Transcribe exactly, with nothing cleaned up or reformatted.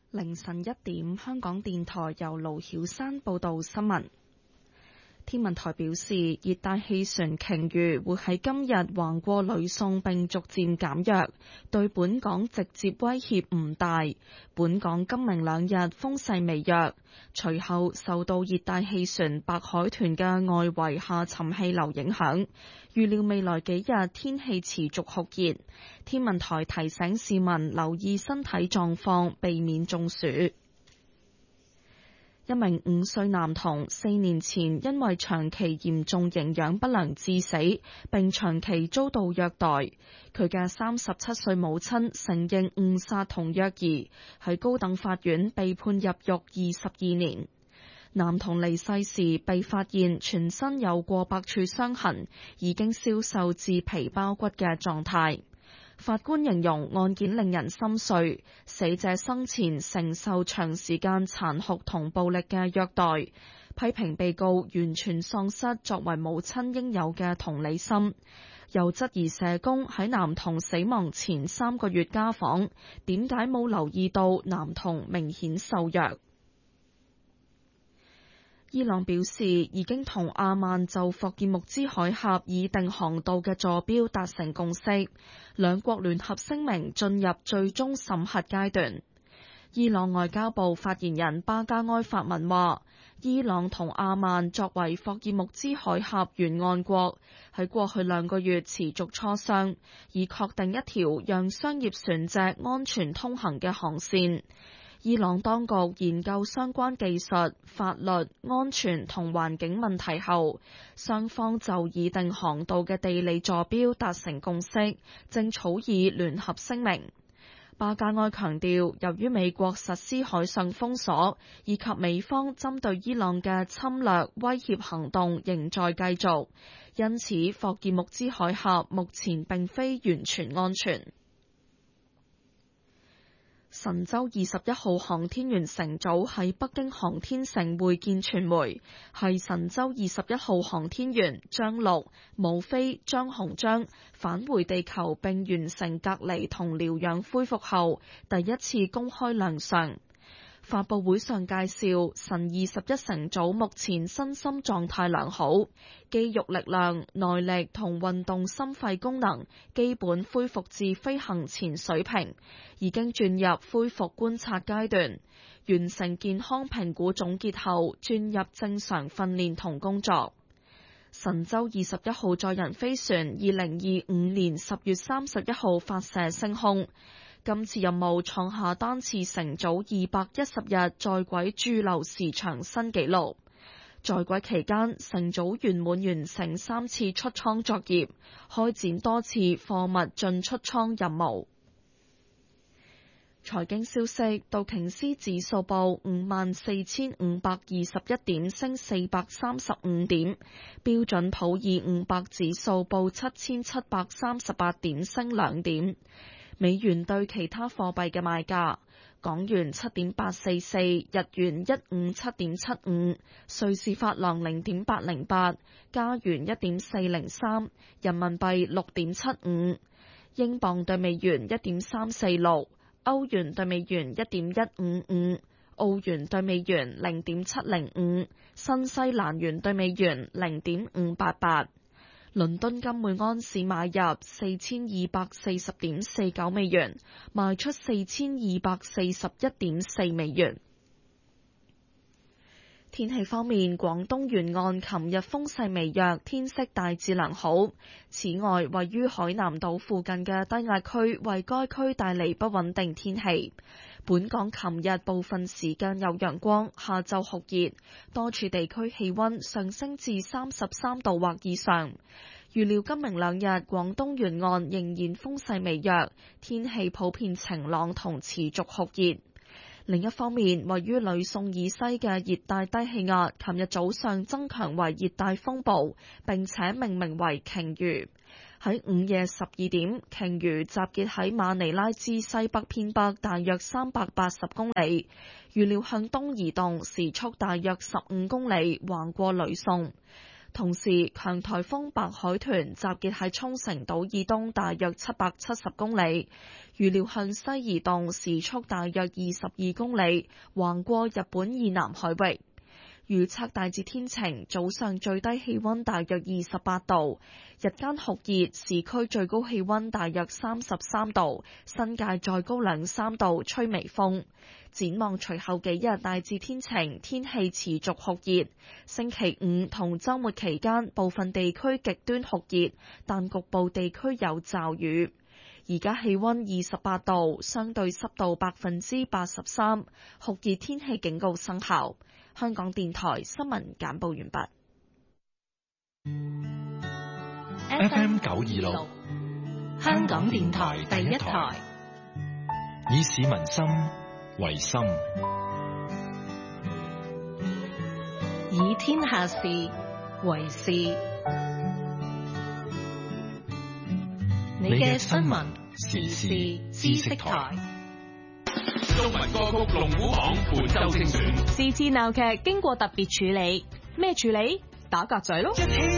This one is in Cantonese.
凌晨一點，香港電台由盧曉山報道新聞。天文台表示，熱帶氣旋鯨魚會喺今日橫過呂宋並逐漸減弱，對本港直接威脅唔大。本港今明兩日風勢微弱，隨後受到熱帶氣旋白海豚嘅外圍下沉氣流影響，預料未來幾日天氣持續酷熱。天文台提醒市民留意身體狀況，避免中暑。一名五歲男童四年前因為長期嚴重營養不良致死，並長期遭到虐待。佢嘅三十七歲母親承認誤殺同虐兒，喺高等法院被判入獄二十二年。男童離世時被發現全身有過百處傷痕，已經消瘦至皮包骨嘅狀態。法官形容案件令人心碎，死者生前承受長時間殘酷同暴力嘅虐待，批評被告完全喪失作為母親應有嘅同理心，又質疑社工喺男童死亡前三個月家訪，點解冇留意到男童明顯瘦弱。伊朗表示已經同阿曼就霍爾木茲海峽擬定航道嘅座標達成共識，兩國聯合聲明進入最終審核階段。伊朗外交部發言人巴加埃發文話，伊朗同阿曼作為霍爾木茲海峽沿岸國，喺過去兩個月持續磋商，以確定一條讓商業船隻安全通行嘅航線。伊朗當局研究相關技術、法律、安全同環境問題後，雙方就擬定航道嘅地理坐標達成共識，正草擬聯合聲明。巴加埃強調，由於美國實施海上封鎖，以及美方針對伊朗嘅侵略威脅行動仍在繼續，因此霍爾木茲海峽目前並非完全安全。神舟二十一號航天員乘組喺北京航天城會見傳媒，係神舟二十一號航天員張陸、武飛、張洪章返回地球並完成隔離同療養恢復後，第一次公開亮相。發佈會上介紹，神二十一乘組目前身心狀態良好，肌肉力量、耐力同運動心肺功能基本恢復至飛行前水平，已經轉入恢復觀察階段。完成健康評估總結後，轉入正常訓練同工作。神舟二十一號載人飛船二零二五年十月三十一號發射升空。今次任務創下單次乘組二百一十日在軌駐留時長新紀錄。在軌期間，乘組圓滿完成三次出艙作業，開展多次貨物進出艙任務。財經消息，道瓊斯指數報五萬四千五百二十一點，升四百三十五點；標準普爾五百指數報七千七百三十八點，升兩點。美元對其他貨幣嘅賣價：港元七點八四四，日元一五七點七五，瑞士法郎零點八零八，加元一點四零三，人民幣六點七五，英鎊對美元一點三四六，歐元對美元一點一五五，澳元對美元零點七零五，新西蘭元對美元零點五八八。倫敦金每安士買入四千二百四十點四九美元，賣出四千二百四十一點四美元。天氣方面，廣東沿岸琴日風勢微弱，天色大致良好。此外，位於海南島附近嘅低壓區為該區帶嚟不穩定天氣。本港琴日部分時間有陽光，下晝酷熱，多處地區氣溫上升至三十三度或以上。預料今明兩日廣東沿岸仍然風勢微弱，天氣普遍晴朗同持續酷熱。另一方面，位於呂宋以西嘅熱帶低氣壓，琴日早上增強為熱帶風暴，並且命名為鯨魚。喺午夜十二點，鯨魚集結喺馬尼拉之西北偏北大約三百八十公里，預料向東移動，時速大約十五公里，橫過呂宋。 同時，強颱風白海豚集結喺沖繩島以東大約七百七十公里，預料向西移動，時速大約二十二公里，橫過日本以南海域。預測大致天晴，早上最低氣溫大約二十八度，日間酷熱，市區最高氣溫大約三十三度，新界再高兩三度，吹微風。展望隨後幾日大致天晴，天氣持續酷熱。星期五同週末期間，部分地區極端酷熱，但局部地區有驟雨。而家氣溫二十八度，相對濕度百分之八十三，酷熱天氣警告生效。香港電台新聞簡報完畢。 F M 九二六， 香港電台第一台， 以市民心為心， 以天下事為事。你嘅新聞時事知識台。 中文歌曲龍虎榜本周精選。 是次鬧劇經過特別處理，咩處理？打格仔咯。